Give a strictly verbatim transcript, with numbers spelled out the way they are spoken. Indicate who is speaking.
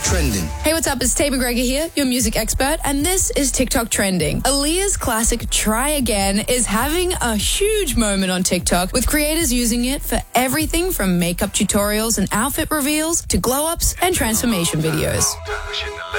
Speaker 1: Trending.
Speaker 2: Hey, what's up? It's Tay McGregor here, your music expert, and this is TikTok Trending. Aaliyah's classic Try Again is having a huge moment on TikTok, with creators using it for everything from makeup tutorials and outfit reveals to glow-ups and transformation videos.